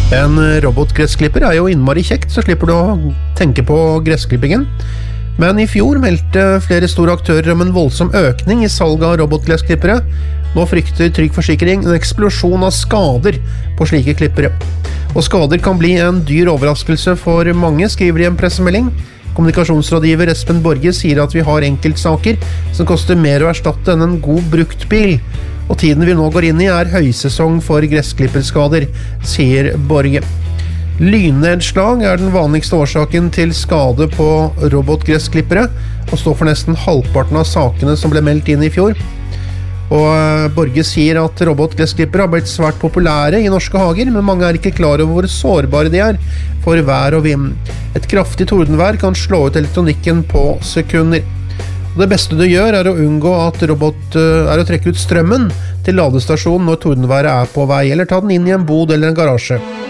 En robotgressklipper jo innmari kjekt, så slipper du å tenke på gressklippingen. Men i fjor meldte flere store aktører om en voldsom økning i salget av robotgressklippere. Nå frykter Trygg Forsikring en eksplosjon av skader på slike klippere. Og skader kan bli en dyr overraskelse for mange, skriver de en pressemelding. Kommunikasjonsrådgiver Espen Borge sier at vi har enkeltsaker som koster mer å erstatte enn en god bruktbil. Og tiden vi nå går inn i høysesong for gressklipperskader, sier Borge. Lynnedslag den vanligste årsaken til skade på robotgressklippere, og står for nesten halvparten av sakene som ble meldt inn i fjor. Og Borge sier at robotgressklippere har blitt svært populære i norske hager, men mange ikke klar over hvor sårbare de for vær og vind. Et kraftig tordenvær kan slå ut elektronikken på sekunder. Og det beste du gjør å unngå at å trekke ut strømmen til ladestasjonen når tordenværet på vei, eller ta den inn i en bod eller en garasje.